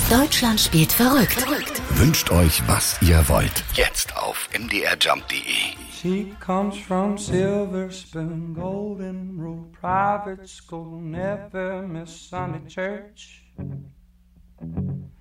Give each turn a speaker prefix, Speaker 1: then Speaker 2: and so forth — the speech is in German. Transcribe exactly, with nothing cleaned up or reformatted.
Speaker 1: Deutschland spielt verrückt. verrückt.
Speaker 2: Wünscht euch, was ihr wollt. Jetzt auf m d r jump punkt d e.
Speaker 3: She comes from Silver Spoon, Golden Rule, private school, never miss Sunday church.